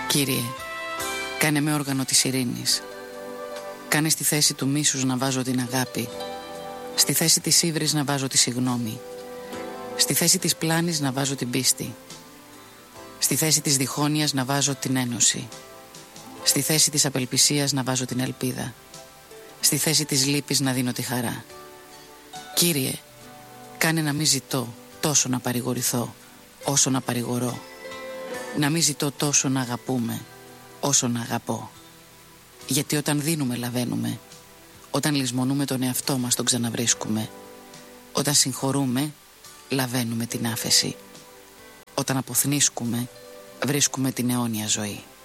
Κύριε, κάνε με όργανο της ειρήνης. Κάνε στη θέση του μίσους να βάζω την αγάπη. Στη θέση της ύβρης να βάζω τη συγγνώμη. Στη θέση της πλάνης να βάζω την πίστη. Στη θέση της διχόνοιας να βάζω την ένωση. Στη θέση της απελπισίας να βάζω την ελπίδα. Στη θέση της λύπης να δίνω τη χαρά. Κύριε, κάνε να μην ζητώ τόσο να παρηγορηθώ όσο να παρηγορώ. Να μην ζητώ τόσο να αγαπούμε όσο να αγαπώ. Γιατί όταν δίνουμε λαβαίνουμε. Όταν λησμονούμε τον εαυτό μας τον ξαναβρίσκουμε. Όταν συγχωρούμε λαβαίνουμε την άφεση. Όταν αποθνίσκουμε βρίσκουμε την αιώνια ζωή.